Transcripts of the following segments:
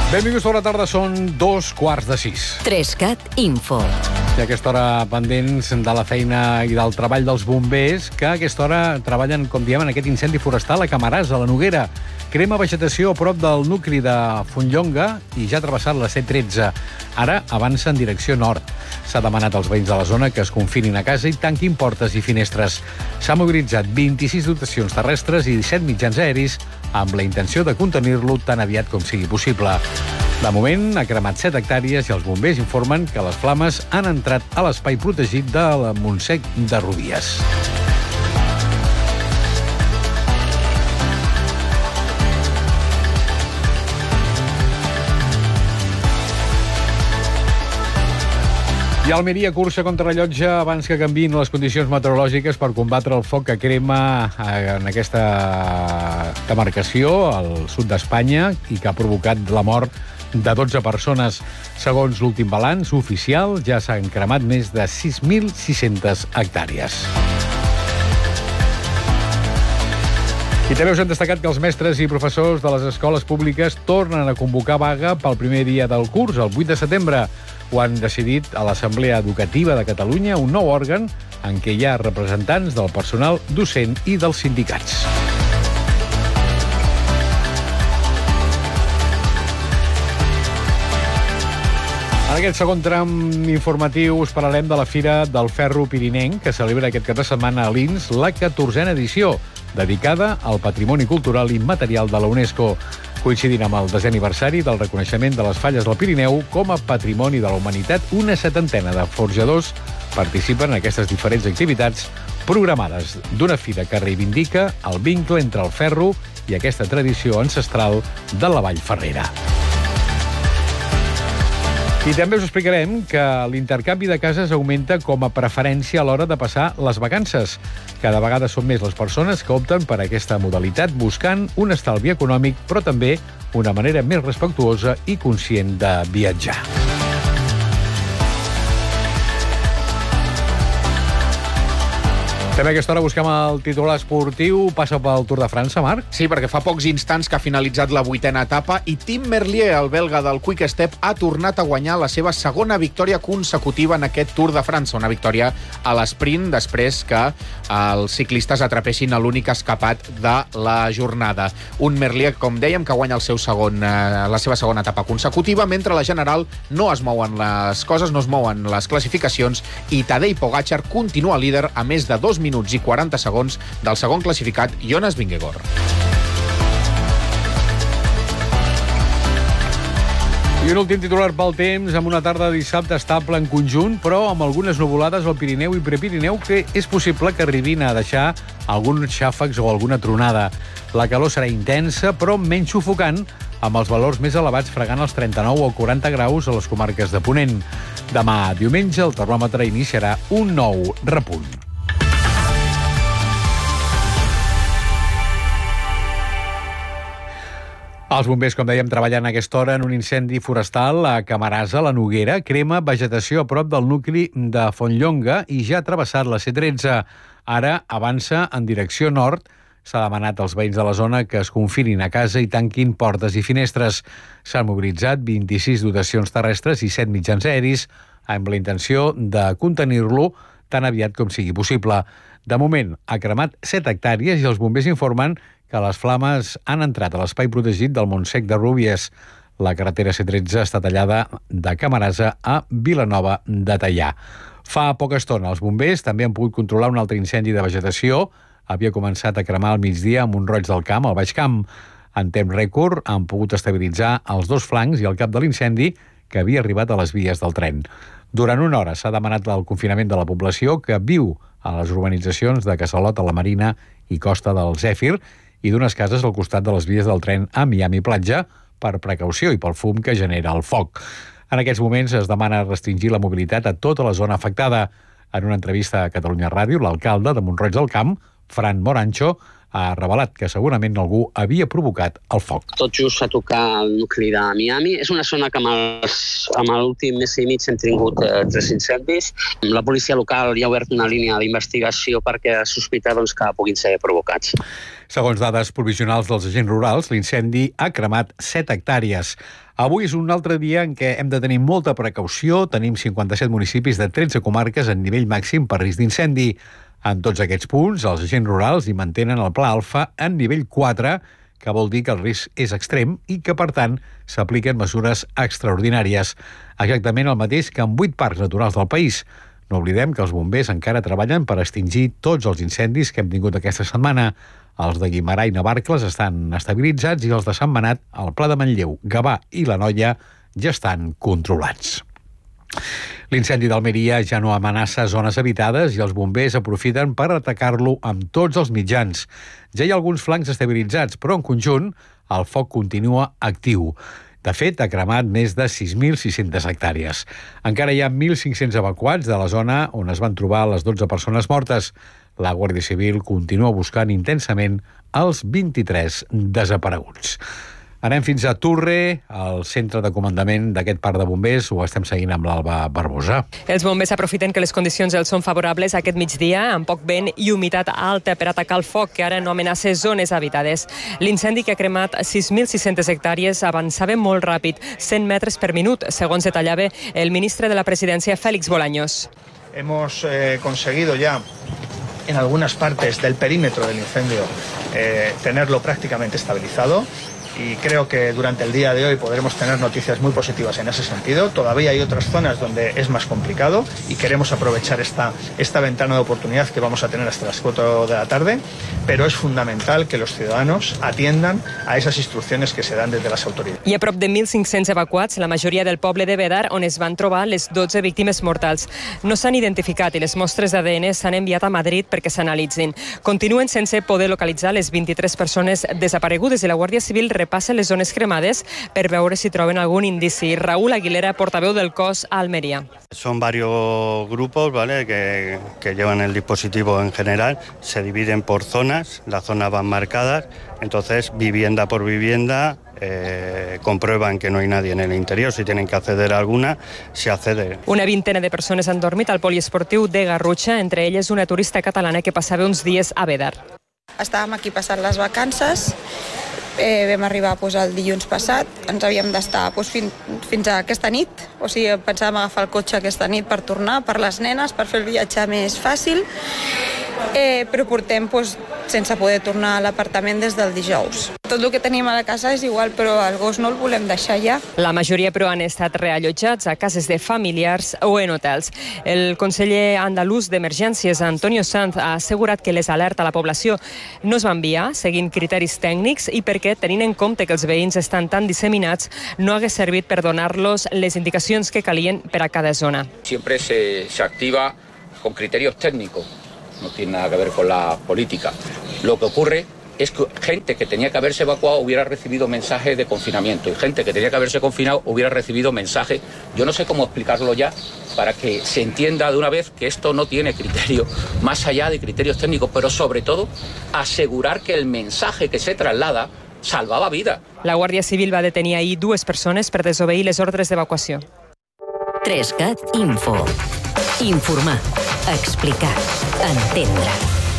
Benvinguts, bona tarda, són 2:15. 3CAT Info. I a aquesta hora pendents de la feina i del treball dels bombers, que a aquesta hora treballen, com diem, en aquest incendi forestal a Camarasa, a la Noguera. Crema vegetació a prop del nucli de Fontlonga i ja ha travessat la C13. Ara avança en direcció nord. S'ha demanat als veïns de la zona que es confinin a casa i tanquin portes i finestres. S'ha mobilitzat 26 dotacions terrestres i 17 mitjans aeris amb la intenció de contenir-lo tan aviat com sigui possible. De moment, ha cremat 7 hectàrees i els bombers informen que les flames han entrat a l'espai protegit de la Montsec de Rúbies. I Almeria cursa contrarellotge abans que canviïn les condicions meteorològiques per combatre el foc que crema en aquesta demarcació al sud d'Espanya i que ha provocat la mort de 12 persones. Segons l'últim balanç oficial, ja s'han cremat més de 6.600 hectàrees. I també us hem destacat que els mestres i professors de les escoles públiques tornen a convocar vaga pel primer dia del curs, el 8 de setembre. Ho han decidit a l'Assemblea Educativa de Catalunya, un nou òrgan en què hi ha representants del personal docent i dels sindicats. En aquest segon tram informatiu us parlarem de la Fira del Ferro Pirinenc, que celebra aquest cap de setmana a Lins la 14a edició, dedicada al patrimoni cultural immaterial de la UNESCO, coincidint amb el 10è aniversari del reconeixement de les falles del Pirineu com a patrimoni de la humanitat. Una 70ena de forjadors participen en aquestes diferents activitats programades d'una fira que reivindica el vincle entre el ferro i aquesta tradició ancestral de la Vall Ferrera. I també us explicarem que l'intercanvi de cases augmenta com a preferència a l'hora de passar les vacances. Cada vegada són més les persones que opten per aquesta modalitat buscant un estalvi econòmic, però també una manera més respectuosa i conscient de viatjar. També a aquesta hora busquem el titular esportiu. Passa pel Tour de França, Marc? Sí, perquè fa pocs instants que ha finalitzat la 8a etapa i Tim Merlier, el belga del Quick Step, ha tornat a guanyar la seva segona victòria consecutiva en aquest Tour de França. Una victòria a l'esprint després que els ciclistes atrapessin a l'únic escapat de la jornada. Un Merlier, com dèiem, que guanya la seva segona etapa consecutiva, mentre la general no es mouen les coses, no es mouen les classificacions, i Tadej Pogačar continua líder a més de 2 minuts i 40 segons del segon classificat, Jonas Vingegaard. I un últim titular pel temps, amb una tarda de dissabte estable en conjunt, però amb algunes nuvolades al Pirineu i Prepirineu que és possible que arribin a deixar alguns xàfecs o alguna tronada. La calor serà intensa, però menys sufocant, amb els valors més elevats fregant els 39 o 40 graus a les comarques de Ponent. Demà, diumenge, el termòmetre iniciarà un nou repunt. Els bombers, com dèiem, treballen a aquesta hora en un incendi forestal a Camarasa, la Noguera. Crema vegetació a prop del nucli de Fontlonga i ja ha travessat la C13. Ara avança en direcció nord. S'ha demanat als veïns de la zona que es confinin a casa i tanquin portes i finestres. S'han mobilitzat 26 dotacions terrestres i 7 mitjans aeris amb la intenció de contenir-lo tan aviat com sigui possible. De moment, ha cremat 7 hectàrees i els bombers informen que les flames han entrat a l'espai protegit del Montsec de Rúbies. La carretera C13 està tallada de Camarasa a Vilanova de Teià. Fa poca estona, els bombers també han pogut controlar un altre incendi de vegetació. Havia començat a cremar al migdia a Mont-roig del Camp, al Baix Camp. En temps rècord han pogut estabilitzar els dos flancs i el cap de l'incendi que havia arribat a les vies del tren. Durant una hora s'ha demanat el confinament de la població que viu a les urbanitzacions de Casalot a la Marina i Costa del Zèfir i d'unes cases al costat de les vies del tren a Miami Platja per precaució i pel fum que genera el foc. En aquests moments es demana restringir la mobilitat a tota la zona afectada. En una entrevista a Catalunya Ràdio, l'alcalde de Mont-roig del Camp, Fran Morancho, ha revelat que segurament algú havia provocat el foc. Tot just a tocar el nucli de Miami. És una zona que amb l'últim mes i mig hem tingut 3 incendis. La policia local ja ha obert una línia d'investigació perquè sospita que puguin ser provocats. Segons dades provisionals dels agents rurals, l'incendi ha cremat 7 hectàrees. Avui és un altre dia en què hem de tenir molta precaució. Tenim 57 municipis de 13 comarques en nivell màxim per risc d'incendi. En tots aquests punts, els agents rurals hi mantenen el pla alfa en nivell 4, que vol dir que el risc és extrem i que, per tant, s'apliquen mesures extraordinàries. Exactament el mateix que en 8 parcs naturals del país. No oblidem que els bombers encara treballen per extingir tots els incendis que hem tingut aquesta setmana. Els de Guimerà i Navarcles estan estabilitzats i els de Sentmenat, el Pla de Manlleu, Gavà i l'Anoia ja estan controlats. L'incendi d'Almeria ja no amenaça zones habitades i els bombers aprofiten per atacar-lo amb tots els mitjans. Ja hi ha alguns flancs estabilitzats, però en conjunt el foc continua actiu. De fet, ha cremat més de 6.600 hectàrees. Encara hi ha 1.500 evacuats de la zona on es van trobar les 12 persones mortes. La Guàrdia Civil continua buscant intensament els 23 desapareguts. Anem fins a Turre, al centre de comandament d'aquest parc de bombers. Ho estem seguint amb l'Alba Barbosa. Els bombers aprofiten que les condicions els són favorables aquest migdia, amb poc vent i humitat alta per atacar el foc, que ara no amenaça zones habitades. L'incendi, que ha cremat 6.600 hectàrees, avançava molt ràpid, 100 metres per minut, segons detallava el ministre de la Presidència, Félix Bolaños. Hemos conseguido ya en algunas partes del perímetro del incendio tenerlo prácticamente estabilizado. Y creo que durante el día de hoy podremos tener noticias muy positivas en ese sentido. Todavía hay otras zonas donde es más complicado y queremos aprovechar esta ventana de oportunidad que vamos a tener hasta las 4 de la tarde, pero es fundamental que los ciudadanos atiendan a esas instrucciones que se dan desde las autoridades. Hi ha prop de 1.500 evacuats, la majoria del poble de Bedar, on es van trobar les 12 víctimes mortals. No s'han identificat i les mostres d'ADN s'han enviat a Madrid perquè s'analitzin. Continuen sense poder localitzar les 23 persones desaparegudes i la Guàrdia Civil repassa les zones cremades per veure si troben algun indici. Raúl Aguilera, portaveu del cos a Almería. Son varios grupos, ¿vale?, que llevan el dispositivo en general, se dividen por zonas, las zonas van marcadas, entonces vivienda por vivienda comprueban que no hay nadie en el interior, si tienen que acceder a alguna, se accede. Una vintena de persones han dormit al poliesportiu de Garrutxa, entre elles una turista catalana que passava uns dies a Bedar. Estàvem aquí passant les vacances, vam arribar el dilluns passat, ens havíem d'estar fins a aquesta nit, o sigui, pensàvem agafar el cotxe aquesta nit per tornar, per les nenes, per fer el viatge més fàcil, però portem sense poder tornar a l'apartament des del dijous. Tot el que tenim a la casa és igual, però el gos no el volem deixar ja. La majoria, però, han estat reallotjats a cases de familiars o en hotels. El conseller andalús d'Emergències, Antonio Sanz, ha assegurat que les alertes a la població no es van enviar seguint criteris tècnics i perquè, tenint en compte que els veïns estan tan disseminats, no hagués servit per donar-los les indicacions que calien per a cada zona. Siempre se activa con criterios técnicos, no tiene nada que ver con la política. Lo que ocurre es que gente que tenía que haberse evacuado hubiera recibido mensajes de confinamiento y gente que tenía que haberse confinado hubiera recibido mensajes. Yo no sé cómo explicarlo ya para que se entienda de una vez que esto no tiene criterio más allá de criterios técnicos, pero sobre todo asegurar que el mensaje que se traslada salvava vida. La Guàrdia Civil va detenir ahir 2 persones per desobeir les ordres d'evacuació. 3CAT Info. Informar, explicar, entendre.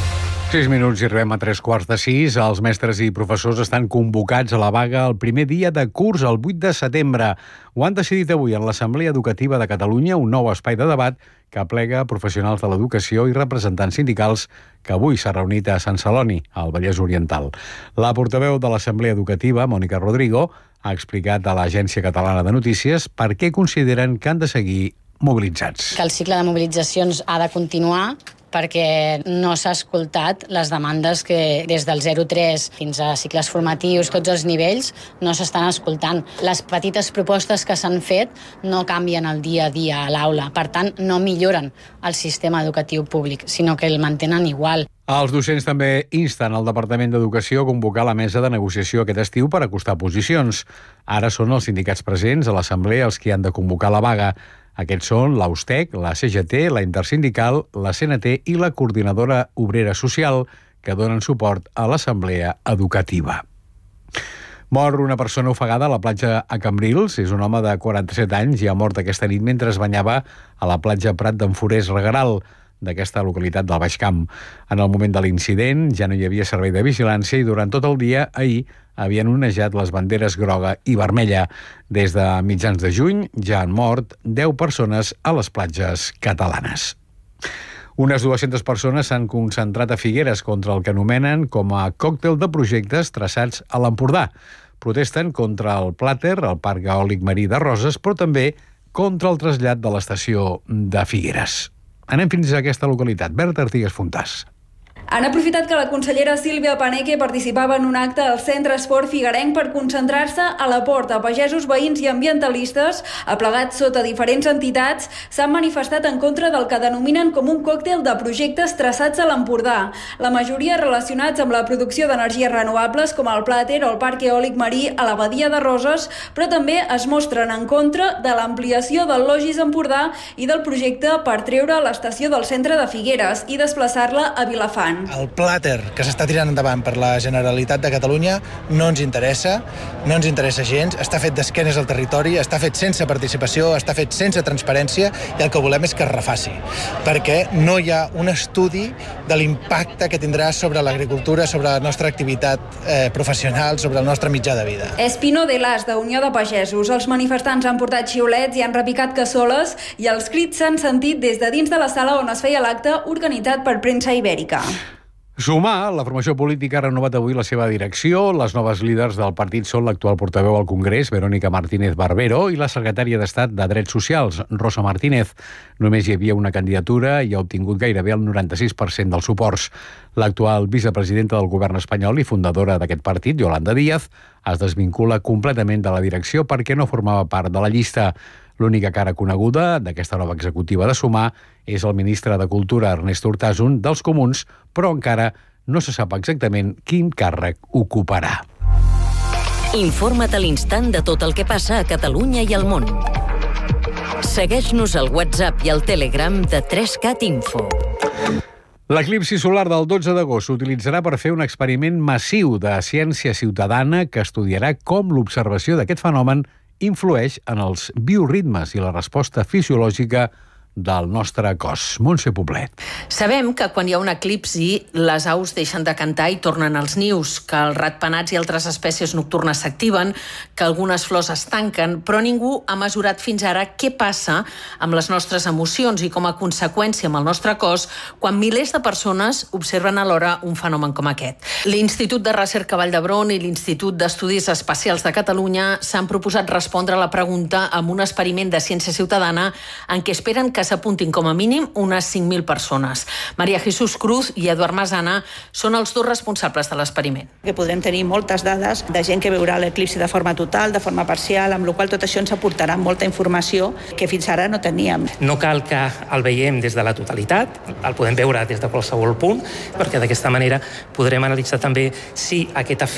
6 minuts i arribem a 3:15. Els mestres i professors estan convocats a la vaga el primer dia de curs, el 8 de setembre. Ho han decidit avui en l'Assemblea Educativa de Catalunya, un nou espai de debat que aplega professionals de l'educació i representants sindicals que avui s'ha reunit a Sant Celoni, al Vallès Oriental. La portaveu de l'Assemblea Educativa, Mònica Rodrigo, ha explicat a l'Agència Catalana de Notícies per què consideren que han de seguir mobilitzats. Que el cicle de mobilitzacions ha de continuar perquè no s'ha escoltat les demandes que des del 0-3 fins a cicles formatius, tots els nivells, no s'estan escoltant. Les petites propostes que s'han fet no canvien el dia a dia a l'aula, per tant, no milloren el sistema educatiu públic, sinó que el mantenen igual. Els docents també insten al Departament d'Educació a convocar la mesa de negociació aquest estiu per acostar posicions. Ara són els sindicats presents a l'Assemblea els que han de convocar la vaga. Aquests són l'Austec, la CGT, la Intersindical, la CNT i la Coordinadora Obrera Social, que donen suport a l'Assemblea Educativa. Mor una persona ofegada a la platja a Cambrils. És un home de 47 anys i ha mort aquesta nit mentre es banyava a la platja Prat d'en Forès Regueral. d'aquesta localitat del Baix Camp. En el moment de l'incident ja no hi havia servei de vigilància i durant tot el dia ahir havien onejat les banderes groga i vermella. Des de mitjans de juny ja han mort 10 persones a les platges catalanes. Unes 200 persones s'han concentrat a Figueres contra el que anomenen com a còctel de projectes traçats a l'Empordà. Protesten contra el plàter, el parc eòlic marí de Roses, però també contra el trasllat de l'estació de Figueres. Anem fins a aquesta localitat. Berta Artigas Fontàs. Han aprofitat que la consellera Sílvia Paneque participava en un acte al Centre Esport Figuerenc per concentrar-se a la porta. Pagesos, veïns i ambientalistes, aplegats sota diferents entitats, s'han manifestat en contra del que denominen com un còctel de projectes traçats a l'Empordà. La majoria relacionats amb la producció d'energies renovables, com el plàter o el parc eòlic marí a la badia de Roses, però també es mostren en contra de l'ampliació del Logis Empordà i del projecte per treure l'estació del centre de Figueres i desplaçar-la a Vilafant. El plàter que s'està tirant endavant per la Generalitat de Catalunya no ens interessa gens, està fet d'esquenes al territori, està fet sense participació, està fet sense transparència i el que volem és que es refaci, perquè no hi ha un estudi de l'impacte que tindrà sobre l'agricultura, sobre la nostra activitat professional, sobre el nostre mitjà de vida. És Pino de Las, de Unió de Pagesos. Els manifestants han portat xiulets i han repicat cassoles i els crits s'han sentit des de dins de la sala on es feia l'acte organitzat per Premsa Ibèrica. Sumar, la formació política ha renovat avui la seva direcció. Les noves líders del partit són l'actual portaveu al Congrés, Verónica Martínez Barbero, i la secretària d'Estat de Drets Socials, Rosa Martínez. Només hi havia una candidatura i ha obtingut gairebé el 96% dels suports. L'actual vicepresidenta del govern espanyol i fundadora d'aquest partit, Yolanda Díaz, es desvincula completament de la direcció perquè no formava part de la llista. L'única cara coneguda d'aquesta nova executiva de Sumar és el ministre de Cultura, Ernest Urtasun, dels Comuns, però encara no se sap exactament quin càrrec ocuparà. Informa't a l'instant de tot el que passa a Catalunya i al món. Segueix-nos al WhatsApp i al Telegram de 3CAT Info. L'eclipsi solar del 12 d'agost s'utilitzarà per fer un experiment massiu de ciència ciutadana que estudiarà com l'observació d'aquest fenomen influeix en els bioritmes i la resposta fisiològica del nostre cos. Montse Poblet. Sabem que quan hi ha un eclipsi, les aus deixen de cantar i tornen als nius, que els ratpenats i altres espècies nocturnes s'activen, que algunes flors es tanquen, però ningú ha mesurat fins ara què passa amb les nostres emocions i com a conseqüència amb el nostre cos quan milers de persones observen alhora un fenomen com aquest. L'Institut de Recerca Vall d'Hebron i l'Institut d'Estudis Espacials de Catalunya s'han proposat respondre a la pregunta amb un experiment de ciència ciutadana en què esperen que s'apuntin com a mínim unes 5.000 persones. Maria Jesús Cruz i Eduard Masana són els dos responsables de l'experiment. Que podrem tenir moltes dades de gent que veurà l'eclipsi de forma total, de forma parcial, amb la qual tot això ens aportarà molta informació que fins ara no teníem. No cal que el veiem des de la totalitat, el podem veure des de qualsevol punt, perquè d'aquesta manera podrem analitzar també si aquest efecte